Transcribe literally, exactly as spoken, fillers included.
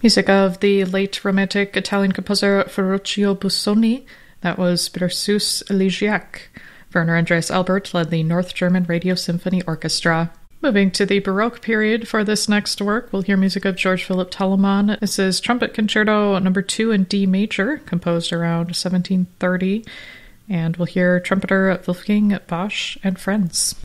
Music of the late Romantic Italian composer Ferruccio Busoni. That was Berceuse Elegiac. Werner Andreas Albert led the North German Radio Symphony Orchestra. Moving to the Baroque period for this next work, we'll hear music of George Philipp Telemann. This is Trumpet Concerto number two in D major, composed around seventeen thirty. And we'll hear trumpeter Wolfgang Bosch and Friends.